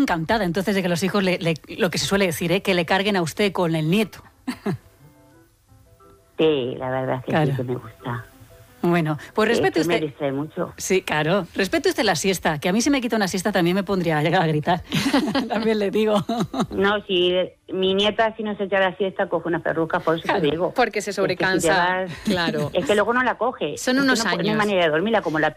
encantada entonces de que los hijos, lo que se suele decir, que le carguen a usted con el nieto. Sí, la verdad es que claro. sí que me gusta. Bueno, pues respete usted. Me distrae mucho. Sí, claro. Respete usted la siesta, que a mí si me quita una siesta también me pondría a llegar a gritar. También le digo. No, si mi nieta si no se echa la siesta coge una perruca, por eso te digo. Porque se sobrecansa, claro. Es que luego no la coge. Son unos años. No hay manera de dormirla, como la